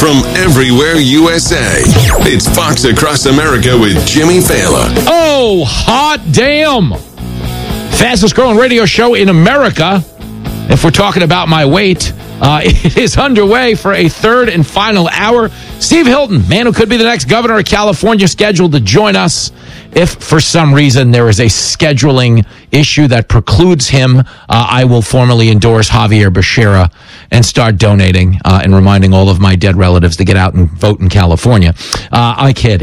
from everywhere USA. It's Fox Across America with Jimmy Fallon. Oh, hot damn. Fastest growing radio show in America. If we're talking about my weight, it is underway for a third and final hour. Steve Hilton, man who could be the next governor of California, scheduled to join us. If for some reason there is a scheduling issue that precludes him, I will formally endorse Javier Becerra and start donating and reminding all of my dead relatives to get out and vote in California. I kid.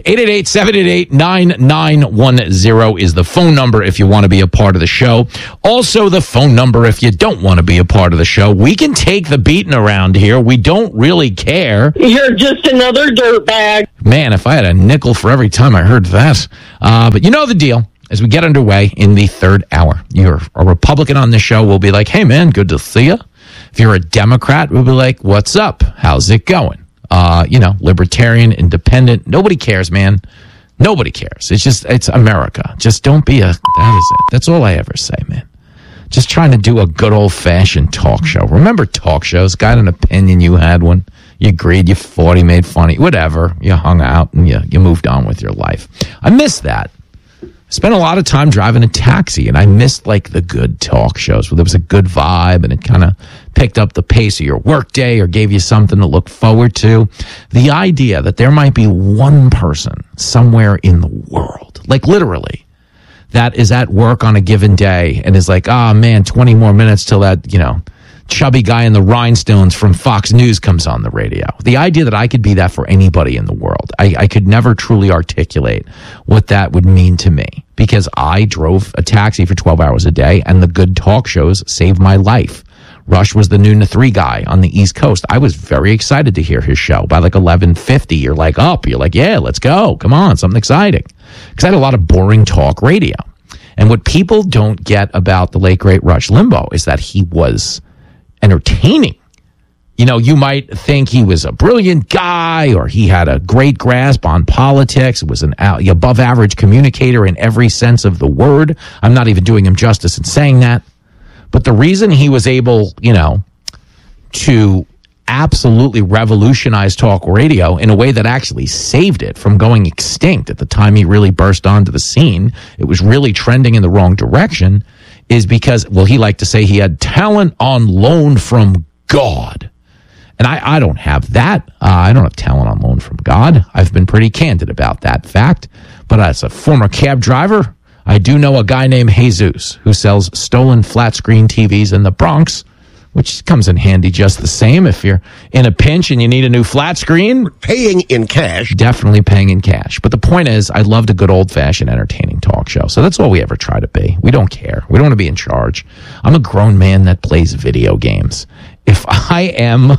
888-788-9910 is the phone number if you want to be a part of the show. Also, the phone number if you don't want to be a part of the show. We can take the beating around here. We don't really care. You're just another dirtbag. Man, if I had a nickel for every time I heard that. But you know the deal. As we get underway in the third hour, you're a Republican on this show, we'll be like, hey, man, good to see you. If you're a Democrat, we'll be like, what's up? How's it going? Libertarian, independent. Nobody cares, man. Nobody cares. It's America. Just don't be that is it. That's all I ever say, man. Just trying to do a good old-fashioned talk show. Remember talk shows? Got an opinion, you had one. You agreed, you fought, he made fun of you, whatever. You hung out and you moved on with your life. I miss that. I spent a lot of time driving a taxi, and I missed, like, the good talk shows where there was a good vibe and it kind of picked up the pace of your workday or gave you something to look forward to. The idea that there might be one person somewhere in the world, like literally, that is at work on a given day and is like, man, 20 more minutes till that, chubby guy in the rhinestones from Fox News comes on the radio. The idea that I could be that for anybody in the world, I could never truly articulate what that would mean to me, because I drove a taxi for 12 hours a day and the good talk shows saved my life. Rush was the noon to 3 guy on the East Coast. I was very excited to hear his show. By like 11:50, you're like up. You're like, yeah, let's go. Come on, something exciting. Because I had a lot of boring talk radio. And what people don't get about the late, great Rush Limbaugh is that he was entertaining. You might think he was a brilliant guy or he had a great grasp on politics, was an above average communicator in every sense of the word. I'm not even doing him justice in saying that. But the reason he was able, to absolutely revolutionize talk radio in a way that actually saved it from going extinct at the time he really burst onto the scene, it was really trending in the wrong direction, is because, he liked to say he had talent on loan from God. And I don't have that. I don't have talent on loan from God. I've been pretty candid about that fact. But as a former cab driver, I do know a guy named Jesus who sells stolen flat screen TVs in the Bronx, which comes in handy just the same. If you're in a pinch and you need a new flat screen, paying in cash. Definitely paying in cash. But the point is, I loved a good old-fashioned entertaining talk show. So that's all we ever try to be. We don't care. We don't want to be in charge. I'm a grown man that plays video games. If I am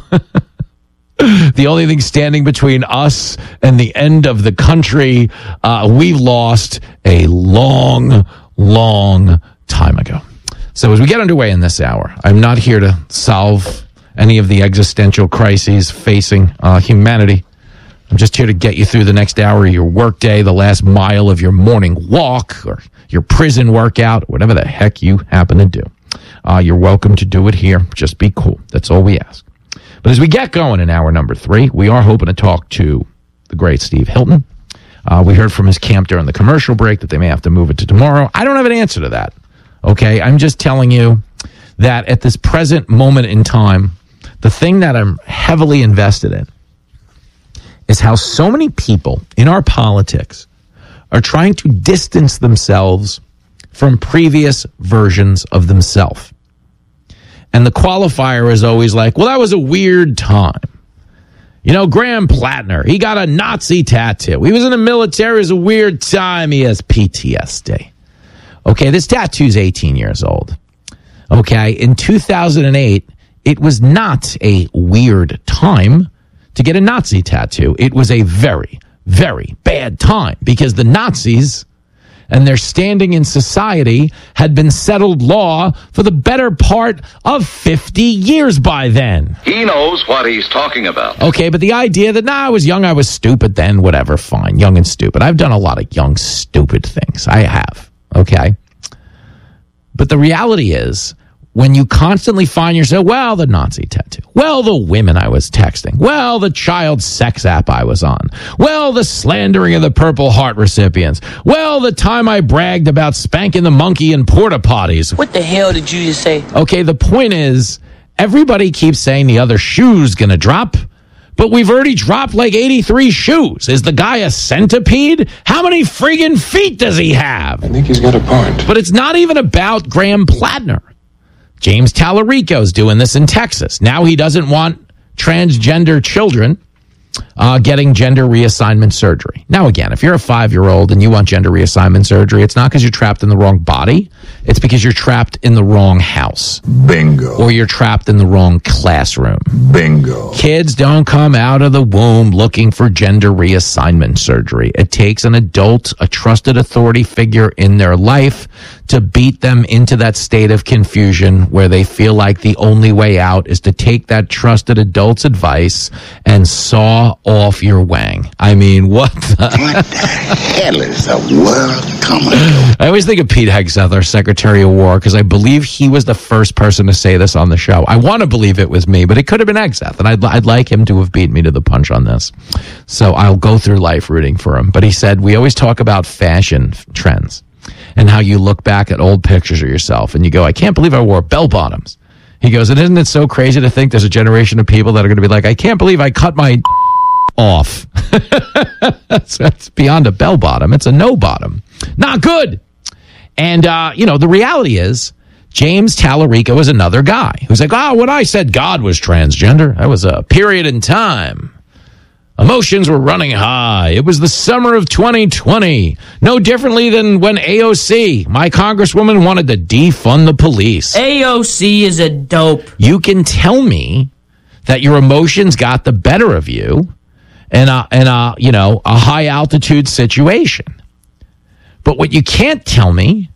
the only thing standing between us and the end of the country, we've lost a long, long time ago. So as we get underway in this hour, I'm not here to solve any of the existential crises facing humanity. I'm just here to get you through the next hour of your workday, the last mile of your morning walk, or your prison workout, whatever the heck you happen to do. You're welcome to do it here. Just be cool. That's all we ask. But as we get going in hour number 3, we are hoping to talk to the great Steve Hilton. We heard from his camp during the commercial break that they may have to move it to tomorrow. I don't have an answer to that. Okay, I'm just telling you that at this present moment in time, the thing that I'm heavily invested in is how so many people in our politics are trying to distance themselves from previous versions of themselves. And the qualifier is always like, well, that was a weird time. Graham Plattner, he got a Nazi tattoo. He was in the military. It was a weird time. He has PTSD. Okay, this tattoo's 18 years old. Okay, in 2008, it was not a weird time to get a Nazi tattoo. It was a very, very bad time because the Nazis and their standing in society had been settled law for the better part of 50 years by then. He knows what he's talking about. Okay, but the idea that, I was young, I was stupid then, whatever, fine, young and stupid. I've done a lot of young, stupid things. I have. Okay. But the reality is, when you constantly find yourself, well, the Nazi tattoo, well, the women I was texting, well, the child sex app I was on, well, the slandering of the Purple Heart recipients, well, the time I bragged about spanking the monkey in porta potties. What the hell did you just say? Okay, the point is, everybody keeps saying the other shoe's gonna drop, but we've already dropped like 83 shoes. Is the guy a centipede? How many friggin' feet does he have? I think he's got a point. But it's not even about Graham Plattner. James Tallarico's doing this in Texas. Now he doesn't want transgender children getting gender reassignment surgery. Now, again, if you're a 5-year-old and you want gender reassignment surgery, it's not because you're trapped in the wrong body. It's because you're trapped in the wrong house. Bingo. Or you're trapped in the wrong classroom. Bingo. Kids don't come out of the womb looking for gender reassignment surgery. It takes an adult, a trusted authority figure in their life to beat them into that state of confusion where they feel like the only way out is to take that trusted adult's advice and saw off your wang. I mean, what the hell is the world coming to? I always think of Pete Hegseth, our Secretary of War, because I believe he was the first person to say this on the show. I want to believe it was me, but it could have been Hegseth, and I'd like him to have beat me to the punch on this. So I'll go through life rooting for him. But he said, we always talk about fashion trends and how you look back at old pictures of yourself and you go, I can't believe I wore bell bottoms. He goes, and isn't it so crazy to think there's a generation of people that are going to be like, I can't believe I cut my off. That's beyond a bell bottom. It's a no bottom. Not good. And, the reality is James Tallarico is another guy who's like, when I said God was transgender, that was a period in time. Emotions were running high. It was the summer of 2020. No differently than when AOC, my congresswoman, wanted to defund the police. AOC is a dope. You can tell me that your emotions got the better of you in a high altitude situation. But what you can't tell me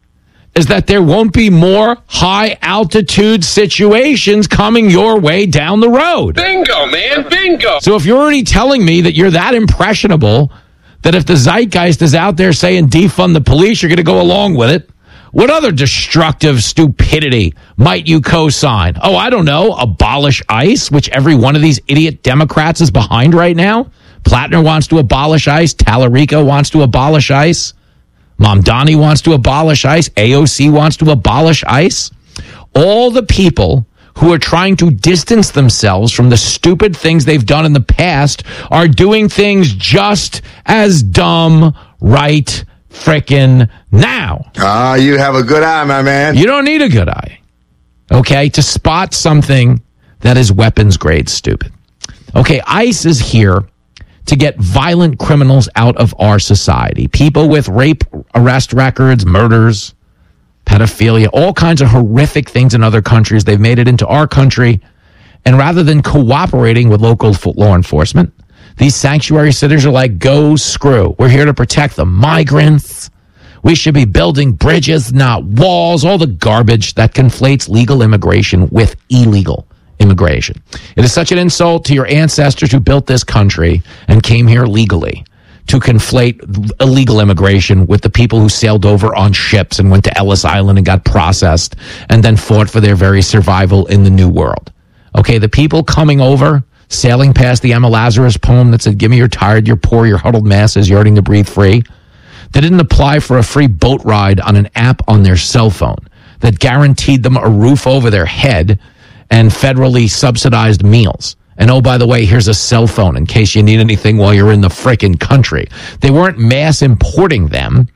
is that there won't be more high altitude situations coming your way down the road. Bingo, man, bingo. So if you're already telling me that you're that impressionable, that if the zeitgeist is out there saying defund the police, you're going to go along with it, what other destructive stupidity might you co-sign? Oh, I don't know, abolish ICE, which every one of these idiot Democrats is behind right now. Plattner wants to abolish ICE. Tallarico wants to abolish ICE. Mamdani wants to abolish ICE. AOC wants to abolish ICE. All the people who are trying to distance themselves from the stupid things they've done in the past are doing things just as dumb right frickin' now. You have a good eye, my man. You don't need a good eye, okay, to spot something that is weapons grade stupid. Okay, ICE is here to get violent criminals out of our society. People with rape, arrest records, murders, pedophilia, all kinds of horrific things in other countries. They've made it into our country. And rather than cooperating with local law enforcement, these sanctuary cities are like, go screw. We're here to protect the migrants. We should be building bridges, not walls. All the garbage that conflates legal immigration with illegal immigration. It is such an insult to your ancestors who built this country and came here legally to conflate illegal immigration with the people who sailed over on ships and went to Ellis Island and got processed and then fought for their very survival in the New World. Okay, the people coming over, sailing past the Emma Lazarus poem that said, give me your tired, your poor, your huddled masses yearning to breathe free. They didn't apply for a free boat ride on an app on their cell phone that guaranteed them a roof over their head and federally subsidized meals. And oh, by the way, here's a cell phone in case you need anything while you're in the frickin' country. They weren't mass importing them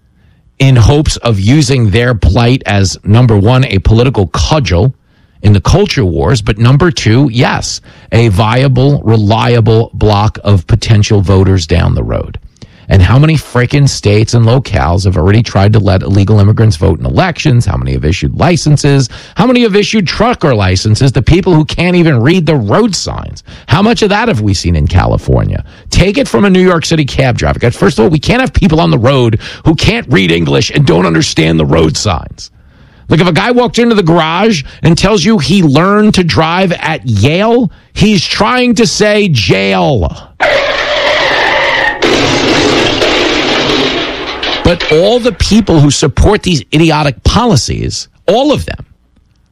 in hopes of using their plight as, number one, a political cudgel in the culture wars, but number two, yes, a viable, reliable block of potential voters down the road. And how many frickin' states and locales have already tried to let illegal immigrants vote in elections? How many have issued licenses? How many have issued trucker licenses to people who can't even read the road signs? How much of that have we seen in California? Take it from a New York City cab driver. First of all, we can't have people on the road who can't read English and don't understand the road signs. Like if a guy walked into the garage and tells you he learned to drive at Yale, he's trying to say jail. But all the people who support these idiotic policies, all of them,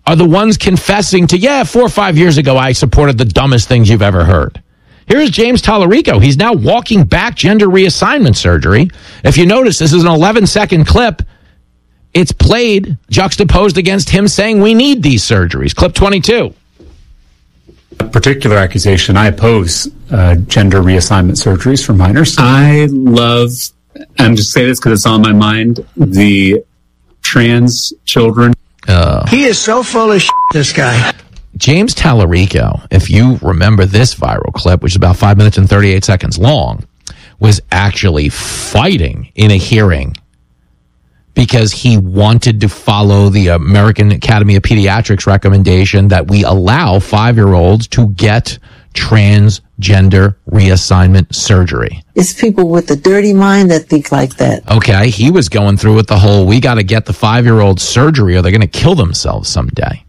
are the ones confessing to, 4 or 5 years ago, I supported the dumbest things you've ever heard. Here's James Tallarico. He's now walking back gender reassignment surgery. If you notice, this is an 11-second clip. It's played juxtaposed against him saying we need these surgeries. Clip 22. Particular accusation, I oppose gender reassignment surgeries for minors. I love, I'm just saying this because it's on my mind, the trans children. He is so full of shit, this guy. James Tallarico, if you remember this viral clip, which is about 5 minutes and 38 seconds long, was actually fighting in a hearing because he wanted to follow the American Academy of Pediatrics recommendation that we allow 5-year-olds to get transgender reassignment surgery. It's people with a dirty mind that think like that. Okay, he was going through with the whole, we got to get the 5-year-old surgery or they're going to kill themselves someday.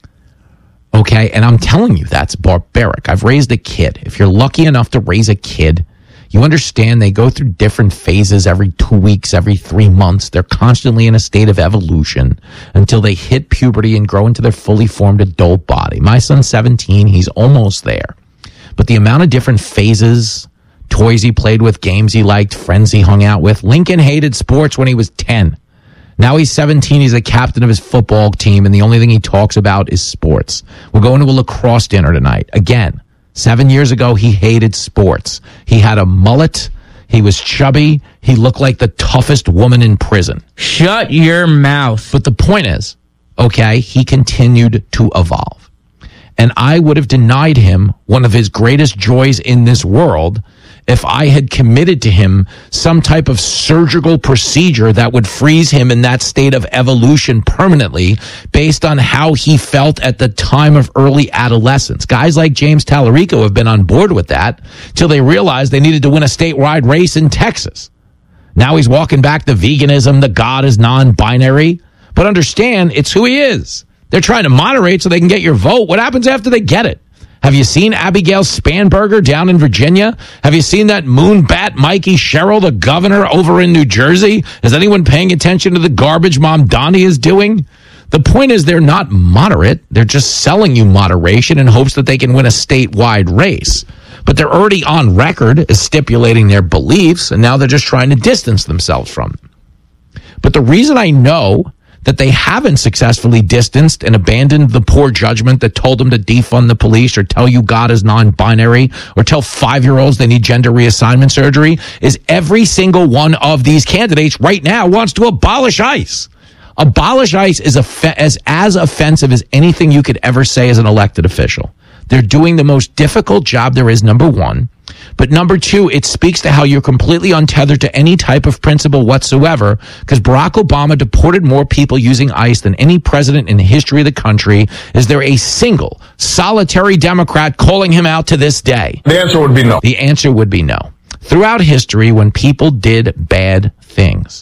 Okay, and I'm telling you, that's barbaric. I've raised a kid. If you're lucky enough to raise a kid, you understand they go through different phases every 2 weeks, every 3 months. They're constantly in a state of evolution until they hit puberty and grow into their fully formed adult body. My son's 17. He's almost there. But the amount of different phases, toys he played with, games he liked, friends he hung out with. Lincoln hated sports when he was 10. Now he's 17. He's the captain of his football team, and the only thing he talks about is sports. We're going to a lacrosse dinner tonight. Again, 7 years ago, he hated sports. He had a mullet. He was chubby. He looked like the toughest woman in prison. Shut your mouth. But the point is, okay, he continued to evolve. And I would have denied him one of his greatest joys in this world if I had committed to him some type of surgical procedure that would freeze him in that state of evolution permanently based on how he felt at the time of early adolescence. Guys like James Tallarico have been on board with that till they realized they needed to win a statewide race in Texas. Now he's walking back to veganism, the God is non-binary. But understand, it's who he is. They're trying to moderate so they can get your vote. What happens after they get it? Have you seen Abigail Spanberger down in Virginia? Have you seen that moonbat Mikey Sherrill, the governor over in New Jersey? Is anyone paying attention to the garbage Mom Donnie is doing? The point is they're not moderate. They're just selling you moderation in hopes that they can win a statewide race. But they're already on record as stipulating their beliefs, and now they're just trying to distance themselves from them. But the reason I know that they haven't successfully distanced and abandoned the poor judgment that told them to defund the police or tell you God is non-binary or tell 5-year-olds they need gender reassignment surgery is every single one of these candidates right now wants to abolish ICE. Abolish ICE is as offensive as anything you could ever say as an elected official. They're doing the most difficult job there is, number one. But number two, it speaks to how you're completely untethered to any type of principle whatsoever, because Barack Obama deported more people using ICE than any president in the history of the country. Is there a single solitary Democrat calling him out to this day? The answer would be no. The answer would be no. Throughout history, when people did bad things,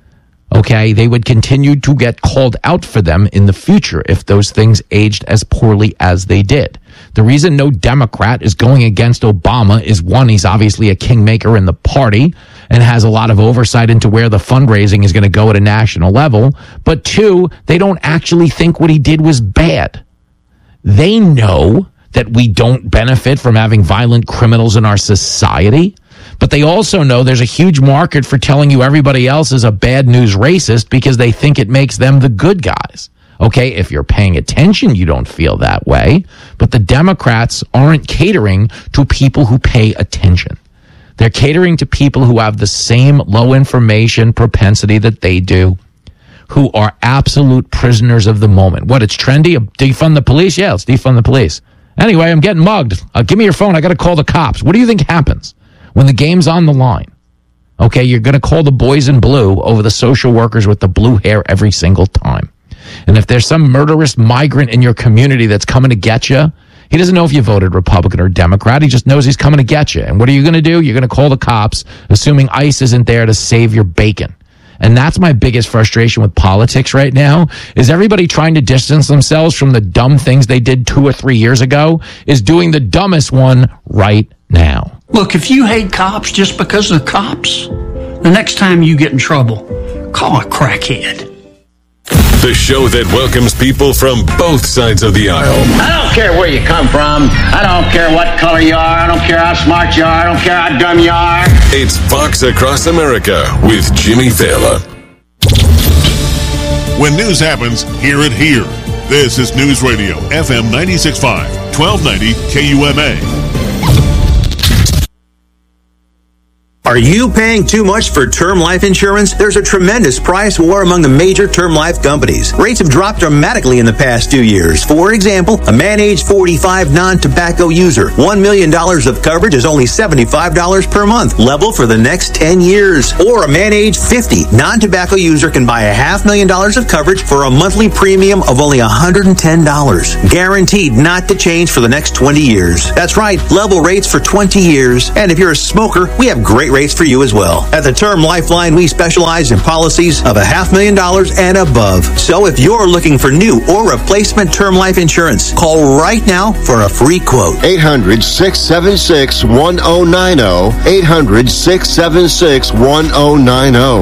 okay, they would continue to get called out for them in the future if those things aged as poorly as they did. The reason no Democrat is going against Obama is, one, he's obviously a kingmaker in the party and has a lot of oversight into where the fundraising is going to go at a national level. But two, they don't actually think what he did was bad. They know that we don't benefit from having violent criminals in our society. But they also know there's a huge market for telling you everybody else is a bad news racist because they think it makes them the good guys. Okay, if you're paying attention, you don't feel that way. But the Democrats aren't catering to people who pay attention. They're catering to people who have the same low information propensity that they do, who are absolute prisoners of the moment. What, it's trendy? Defund the police? Yeah, let's defund the police. Anyway, I'm getting mugged. Give me your phone. I got to call the cops. What do you think happens when the game's on the line? Okay, you're going to call the boys in blue over the social workers with the blue hair every single time. And if there's some murderous migrant in your community that's coming to get you, he doesn't know if you voted Republican or Democrat. He just knows he's coming to get you. And what are you going to do? You're going to call the cops, assuming ICE isn't there to save your bacon. And that's my biggest frustration with politics right now, is everybody trying to distance themselves from the dumb things they did 2 or 3 years ago is doing the dumbest one right now. Look, if you hate cops just because they're cops, the next time you get in trouble, call a crackhead. The show that welcomes people from both sides of the aisle. I don't care where you come from. I don't care what color you are. I don't care how smart you are. I don't care how dumb you are. It's Fox Across America with Jimmy Fallon. When news happens, hear it here. This is News Radio, FM 96.5, 1290 KUMA. Are you paying too much for term life insurance? There's a tremendous price war among the major term life companies. Rates have dropped dramatically in the past 2 years. For example, a man age 45 non-tobacco user, $1 million of coverage is only $75 per month, level for the next 10 years. Or a man age 50 non-tobacco user can buy $500,000 of coverage for a monthly premium of only $110, guaranteed not to change for the next 20 years. That's right, level rates for 20 years. And if you're a smoker, we have great rates for you as well. At the Term Lifeline, we specialize in policies of $500,000 and above. So if you're looking for new or replacement term life insurance, call right now for a free quote. 800-676-1090. 800-676-1090.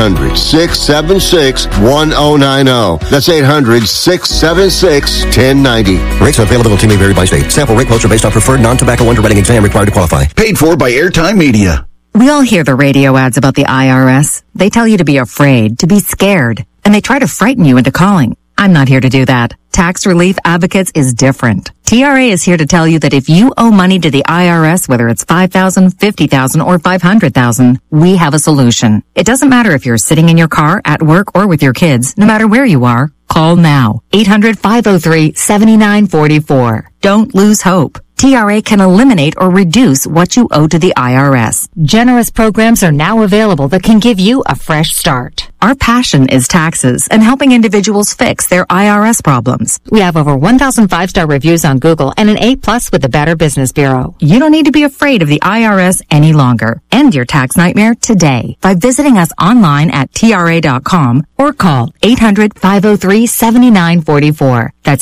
800-676-1090. That's 800-676-1090. Rates available to may vary by state. Sample rate quotes are based on preferred non-tobacco underwriting exam required to qualify. Paid for by Airtime Media. We all hear the radio ads about the IRS. They tell you to be afraid, to be scared, and they try to frighten you into calling. I'm not here to do that. Tax Relief Advocates is different. TRA is here to tell you that if you owe money to the IRS, whether it's $5,000, $50,000, or $500,000, we have a solution. It doesn't matter if you're sitting in your car, at work, or with your kids. No matter where you are, call now. 800-503-7944. Don't lose hope. TRA can eliminate or reduce what you owe to the IRS. Generous programs are now available that can give you a fresh start. Our passion is taxes and helping individuals fix their IRS problems. We have over 1,000 5-star reviews on Google and an A+ with the Better Business Bureau. You don't need to be afraid of the IRS any longer. End your tax nightmare today by visiting us online at TRA.com or call 800-503-7944. That's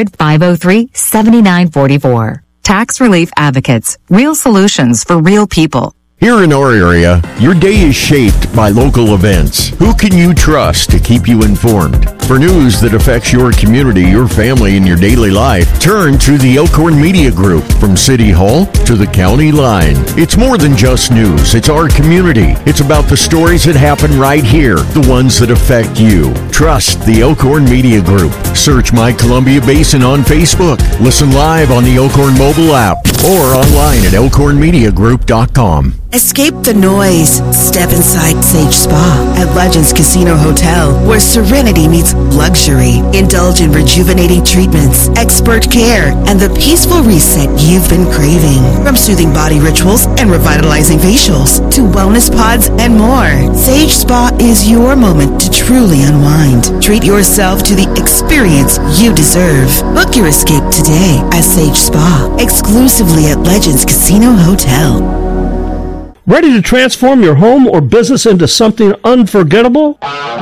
800-503-7944. Tax Relief Advocates. Real solutions for real people. Here in our area, your day is shaped by local events. Who can you trust to keep you informed? For news that affects your community, your family, and your daily life, turn to the Elkhorn Media Group. From City Hall to the county line. It's more than just news. It's our community. It's about the stories that happen right here, the ones that affect you. Trust the Elkhorn Media Group. Search My Columbia Basin on Facebook. Listen live on the Elkhorn mobile app or online at elkhornmediagroup.com. Escape the noise. Step inside Sage Spa at Legends Casino Hotel, where serenity meets luxury. Indulge in rejuvenating treatments, expert care, and the peaceful reset you've been craving. From soothing body rituals and revitalizing facials to wellness pods and more, Sage Spa is your moment to truly unwind. Treat yourself to the experience you deserve. Book your escape today at Sage Spa, exclusively at Legends Casino Hotel. Ready to transform your home or business into something unforgettable?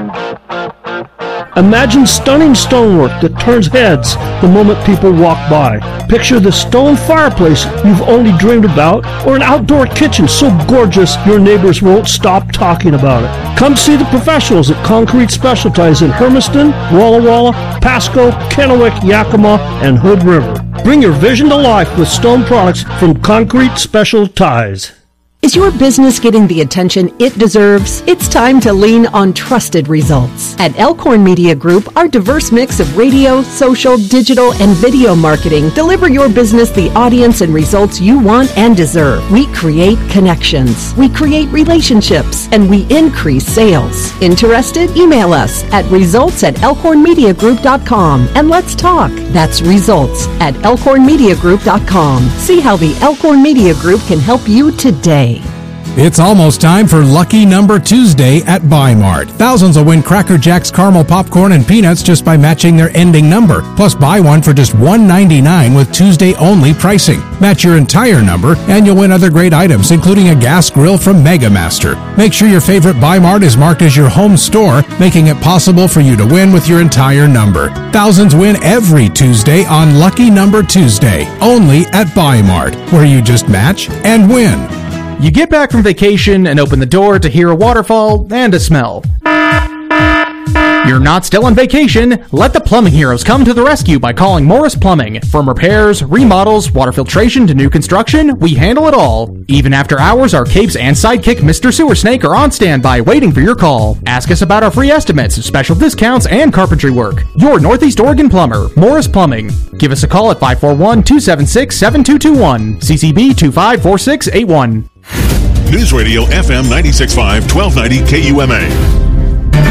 Imagine stunning stonework that turns heads the moment people walk by. Picture the stone fireplace you've only dreamed about, or an outdoor kitchen so gorgeous your neighbors won't stop talking about it. Come see the professionals at Concrete Specialties in Hermiston, Walla Walla, Pasco, Kennewick, Yakima, and Hood River. Bring your vision to life with stone products from Concrete Specialties. Is your business getting the attention it deserves? It's time to lean on trusted results. At Elkhorn Media Group, our diverse mix of radio, social, digital, and video marketing deliver your business the audience and results you want and deserve. We create connections, we create relationships, and we increase sales. Interested? Email us at results@elkhornmediagroup.com and let's talk. That's results@elkhornmediagroup.com. See how the Elkhorn Media Group can help you today. It's almost time for Lucky Number Tuesday at Buy Mart. Thousands will win Cracker Jacks caramel popcorn and peanuts just by matching their ending number. Plus, buy one for just $1.99 with Tuesday-only pricing. Match your entire number, and you'll win other great items, including a gas grill from Mega Master. Make sure your favorite Buy Mart is marked as your home store, making it possible for you to win with your entire number. Thousands win every Tuesday on Lucky Number Tuesday, only at Buy Mart, where you just match and win. You get back from vacation and open the door to hear a waterfall and a smell. You're not still on vacation? Let the plumbing heroes come to the rescue by calling Morris Plumbing. From repairs, remodels, water filtration to new construction, we handle it all. Even after hours, our capes and sidekick Mr. Sewer Snake are on standby waiting for your call. Ask us about our free estimates, special discounts, and carpentry work. Your Northeast Oregon plumber, Morris Plumbing. Give us a call at 541-276-7221. CCB 254681. News Radio FM 96.5, 1290 KUMA.